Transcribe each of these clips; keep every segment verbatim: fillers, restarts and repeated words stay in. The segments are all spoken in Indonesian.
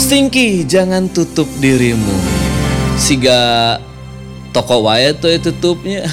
Stingky, jangan tutup dirimu. Siga toko wae tuh tutupnya.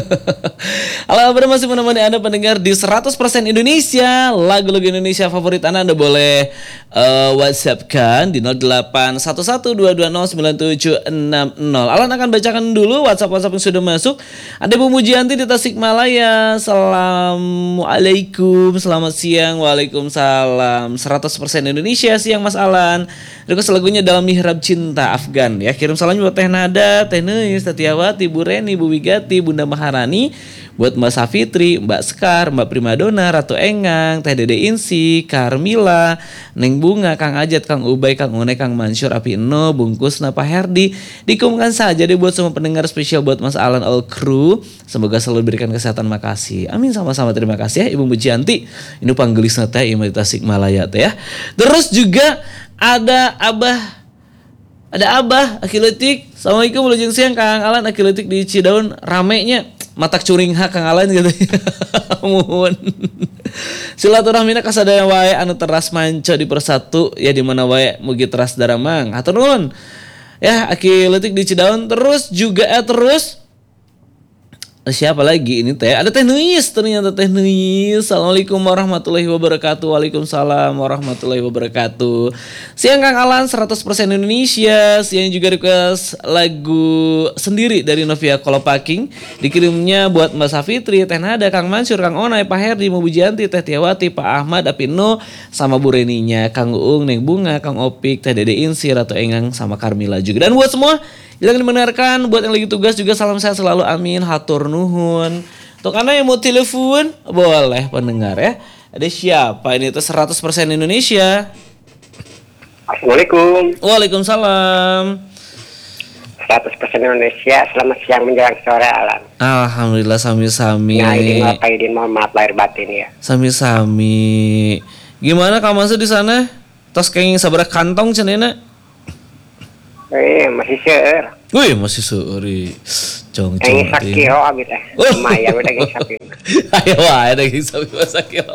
Halo, Abra masih menemani Anda pendengar di seratus persen Indonesia. Lagu-lagu Indonesia favorit Anda Anda boleh uh, WhatsApp kan di nol delapan satu satu dua dua nol sembilan tujuh enam nol. Alan akan bacakan dulu WhatsApp-WhatsApp yang sudah masuk. Ada Bu Mujianti di Tasikmalaya. Assalamualaikum, selamat siang. Waalaikumsalam. seratus persen Indonesia siang Mas Alan. Request lagunya Dalam Mihrab Cinta Afgan ya. Kirim salamnya buat Teh Nada, Teh Neus, Tatiawati, Bu Reni, Bu Wigati, Bunda Maharani, buat Mbak Safitri, Mbak Sekar, Mbak Primadona, Ratu Engang, Teh Dede Insi, Carmila, Neng Bunga, Kang Ajat, Kang Ubay, Kang Une, Kang Mansur, Api Eno, Bungkus, Napa Herdi. Dikumumkan saja deh buat semua pendengar, spesial buat Mas Alan all crew. Semoga selalu diberikan kesehatan, makasih. Amin, sama-sama, terima kasih ya Ibu Mujianti. Ini panggelisna teh Imam Tasikmalaya teh ya. Terus juga ada Abah Ada Abah Akiletik. Assalamualaikum wilujeng siang Kang Alan Akiletik di Cidaun ramenya matak curing hak Kang Alan gitu. Mohon. Silaturahmina kasadaya wae anu teras manca di persatu ya di mana wae mugi teras daramang. Hatur nuhun. Ya Akiletik di Cidaun terus juga eh terus siapa lagi ini teh? Ada Teh Nuis, ternyata Teh Nuis. Assalamualaikum warahmatullahi wabarakatuh. Waalaikumsalam warahmatullahi wabarakatuh. Siang Kang Alan seratus persen Indonesia. Siang juga request lagu sendiri dari Novia Kolopaking. Dikirimnya buat Mbak Safitri, Teh Nada, Kang Mansur, Kang Onay, Pak Herdi, Mbak Bujanti, Teh Tiawati, Pak Ahmad, Apino, sama Bu Reninya, Kang Uung, Neng Bunga, Kang Opik, Teh Dede Insi, Ratu Engang, sama Carmila juga. Dan buat semua yang dimendengarkan, buat yang lagi tugas juga salam sehat selalu, amin, hatur nuhun. Untuk Anda yang mau telepon, boleh pendengar ya. Ada siapa ini? Itu seratus persen Indonesia. Assalamualaikum. Waalaikumsalam. seratus persen Indonesia, selamat siang menjelang sore Alan. Alhamdulillah sami-sami. Nah, ini maaf Pak Idin, mohon maaf lahir batin ya. Sami-sami. Gimana Kang Mansu di sana? Tos kenging sabaraha kantong cenena? Eh, masih seueur. Wih, masih seuri. Jong jong. Yang sakiro abis eh. Lumayan udah geng sapi. Ayo wae daging sapi sakiro.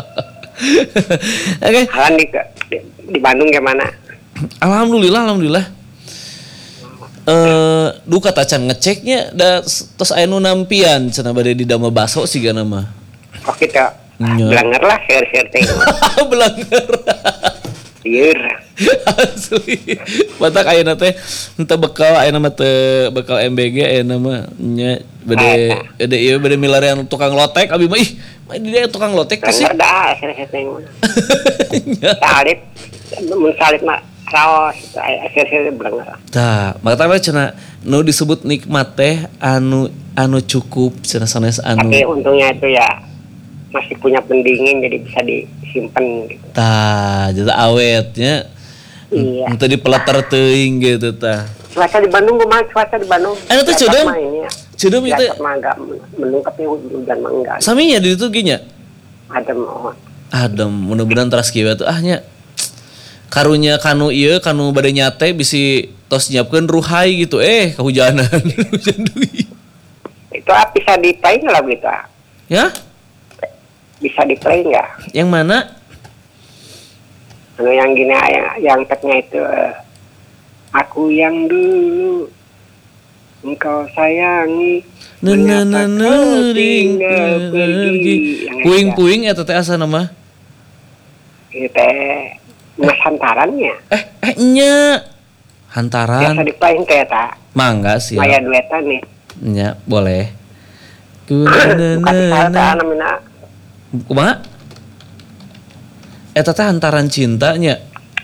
Oke. Alan di, di di Bandung gimana? Alhamdulillah, alhamdulillah. Eh, duka tacan ngeceknya da tos aya nu nampian cenah bade di dama baso sigana mah. Oh gitu. Belanger lah seueur-seueur teh. Belanger. Lieur. Asli. Batak ayeuna teh henteu bekal ayeuna mah teu bekal M B G ayeuna mah nya bade bade ieu bade milarian tukang lotek abi mah ih mah di dia tukang lotek teh sih. Ada seueur teh mah. Salib mun salib mah raos seueur-seueur belanger. Tah, maka teh cenah nu disebut nikmat teh anu anu cukup cenah sanes anu. Tapi untungnya itu ya masih punya pendingin jadi bisa disimpan gitu. Tah, jadi awetnya. Iya. Ente dipeleter teuing gitu tah. Cuaca di Bandung kumaha cuaca di Bandung? Eh teh cudem. Cudem itu. Mah enggak mendung tapi hujan mah enggak. Saminya di ditu ge nya. Adem oh. Adem, mudah-mudahan teras kieu tuh ah nya. Karunya kanu ieu kanu bade nyate bisi tos nyiapkeun ruhai gitu eh kehujanan. Hujan deui. Itu ah, bisa di-play enggak lagu itu? Ah? Ya? Bisa di-play enggak? Yang mana? Anu yang gini yang yang teknya itu uh, aku yang dulu engkau sayangi mengapa kau tinggal pergi. Puing-puing eta teh asana mah. Itu teh Mas hantarannya. Eh eh nya hantaran. Biasa di-play teh ta. Mangga sih. Maya duetan nih. Nya boleh. Kumaha namina? Kumaha? Eta teh hantaran cintanya.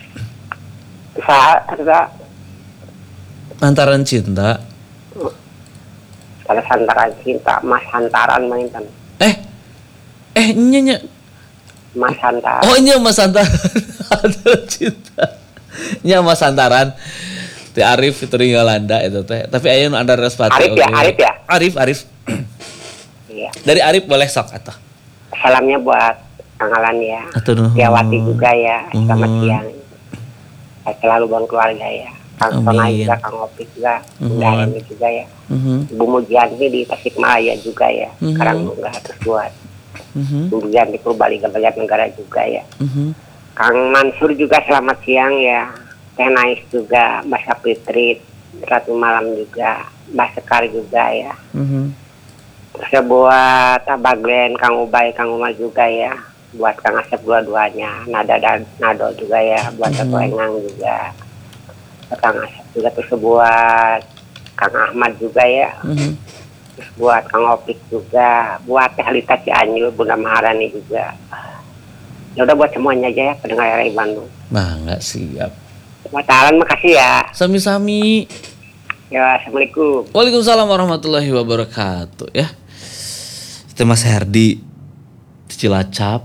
Sa eta hantaran cinta. Kalau hantaran cinta, Mas hantaran mainan. Eh. Eh nya nya. Mas hantaran. Oh nya Mas hantaran. Hantaran cinta. Nya Mas hantaran. Teh Arif Tringalanda itu teh. Tapi aya nu Andar Respati. Arif okay. ya, Arif ya. Arif, Arif. Iya. Dari Arif boleh sok atuh. Salamnya buat Kang Alan ya. Tiawati juga ya. Selamat uh. siang. Selalu bang keluarga ya. Kang Sona juga, Kang Opik juga, Bunda uh. Emi juga ya. Uh-huh. Ibu Mujianti di Tasikmalaya juga ya. Uh-huh. Sekarang nggak harus buat. Uh-huh. Ibu Mujianti Purbalingga Negara juga ya. Uh-huh. Kang Mansur juga selamat siang ya. Teh Nais juga, Mbak Sapitri, Ratu Malam juga, Mbak Sekar juga ya. Mm-hmm. Terus buat Abah Glenn, Kang Ubay, Kang Umar juga ya. Buat Kang Asep dua-duanya, Nada dan Nado juga ya. Buat Ketua mm-hmm. Engang juga, Kang Asep juga. Terus buat Kang Ahmad juga ya. Mm-hmm. Terus buat Kang Opik juga, buat Teh Lita Cianjur, Bunda Maharani juga. Ya udah buat semuanya aja ya pendengar R R I Bandung. Nah, nggak siap. Matalan, makasih ya. Sami-sami. Ya, assalamualaikum. Waalaikumsalam warahmatullahi wabarakatuh ya. Itu Mas Herdi di Cilacap.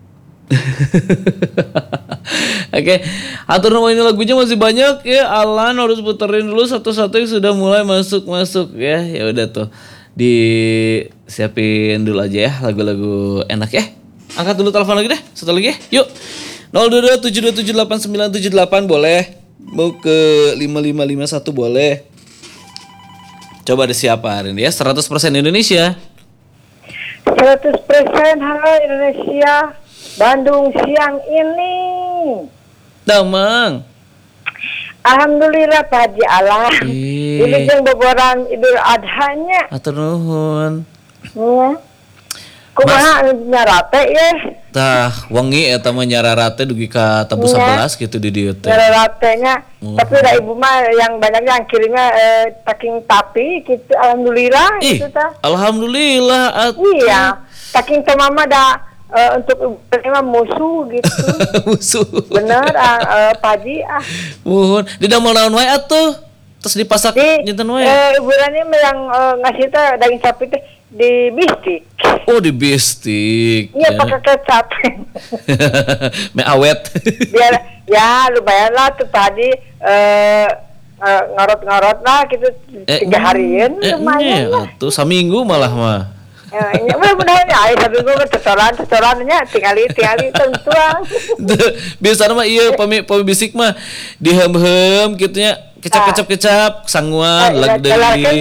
Oke, atur nama ini lagunya masih banyak ya. Alan harus puterin dulu satu-satu yang sudah mulai masuk-masuk ya. Ya udah tuh, disiapin dulu aja ya lagu-lagu enak ya. Angkat dulu telepon lagi deh, satu lagi ya. Yuk. nol dua dua tujuh dua tujuh delapan sembilan tujuh delapan boleh. Mau ke lima lima lima satu boleh. Coba ada siapa hari ini ya? seratus persen Indonesia. seratus persen halo Indonesia. Bandung siang ini. Damang. Alhamdulillah Pak Haji Allah. Ini yang boboran Idul Adha-nya. Atur nuhun. Ya. Kumaha nyarate ya? Tah, wangi eta mah nyararate dugi ka tabu sebelas gitu di dieu teh. Nyararatenya. Uh-huh. Tapi da ibu mah yang banyaknya yang kirimnya eh, taking tapi gitu alhamdulillah Ih, gitu tah. Alhamdulillah atuh. Iya. Taking teh mama da uh, untuk ibu mah musuh gitu. Musuh. Bener ah uh, Pak Haji ah. Muhun, di damel naon wae atuh. Terus dipasak nyeunteun wae. Eh iburannya yang uh, ngasih teh daging sapi teh di bistik. Oh, di bistik. Iya, ya. Pakai kecap. Me awet. Biar ya lumayan lah tuh tadi eh uh, ngorot-ngorot lah gitu eh, tiga harian eh, lumayan lah. Tuh seminggu malah mah. Ya, mudah-mudahan ya, ayo sambil gue tesoran-tesorannya tinggali tinggali tentuan. Biasanya mah iya pami pami bisik mah dihem-hem gitunya kecap-kecap-kecap sanguan lag deui.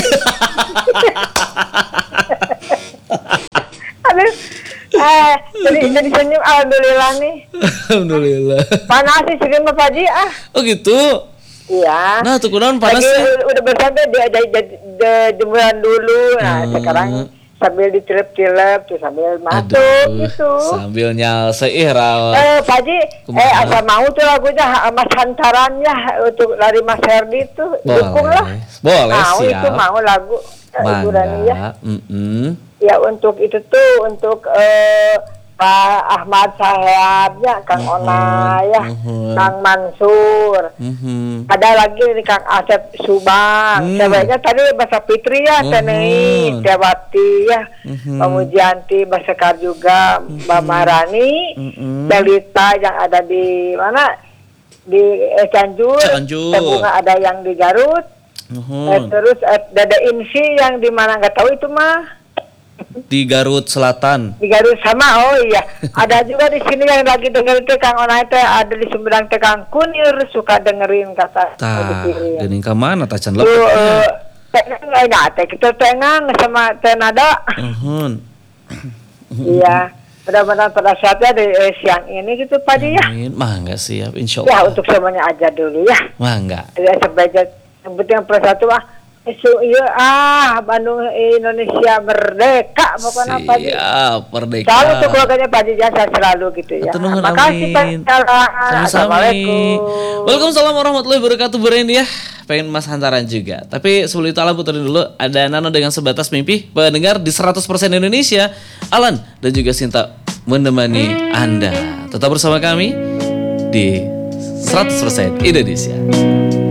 Aduh, eh, jadi jadi senyum alhamdulillah nih. Alhamdulillah. Panas sih sih Pak Haji ah. Oh gitu. Iya. Nah, tuh kunaon panas sih. Udah bersantai dia ada jemuran dulu. Nah, hmm. sekarang sambil ditilep-tilep tuh sambil masuk Aduh, gitu. Sambil nyalse ih Ral. Eh, Pak Haji, eh asal mau tuh lagunya Mas Hantarannya untuk dari Mas Herdi tuh dukung lah. Boleh, mau siap. Itu mau lagu Ibu Rani ya. Mm-mm. Ya untuk itu tuh untuk eh, Pak Ahmad Sahabnya, Kang mm-hmm. Onaya, mm-hmm. Kang Mansur, mm-hmm. ada lagi nih Kang Asep Subang, mm. ceweknya tadi Bahasa Fitri ya, mm-hmm. Tenei, Tiawati ya, mm-hmm. Pak Mujianti, Mbak Sekar juga, mm-hmm. Mbak Marani, mm-hmm. Delita yang ada di mana di eh, Cianjur, Bunga ada yang di Garut, mm-hmm. eh, terus eh, Dada Insi yang di mana nggak tahu itu mah. Di Garut Selatan. Di Garut sama, oh iya. Ada juga di sini yang lagi dengerin teh Kang Onai teh ada di Sumedang teh Kang Kunir suka dengerin kata. Tah, geuning ka mana tah can lepet. Uh, tengang enggak teh kita tengang sama teh Nada. Uhun. Iya. Mudah-mudahan pada saatnya di eh, siang ini gitu Pak Haji ya. Amin. Mangga siap insyaallah. Ya untuk semuanya aja dulu ya. Mangga. Ya sebagai yang penting yang persatu ah isu iya ah Bandung Indonesia merdeka pokoknya Pak Haji. Siap, merdeka. Selalu untuk keluarganya Pak Haji jasa selalu gitu ya. Aturnuhun, terima kasih Pak. Assalamualaikum. Waalaikumsalam warahmatullahi wabarakatuh. Berein ya. Pengen Mas Hantaran juga. Tapi sebelum itu Alan puterin dulu ada Nano dengan Sebatas Mimpi. Pendengar di seratus persen Indonesia, Alan dan juga Sinta menemani Anda. Tetap bersama kami di seratus persen Indonesia.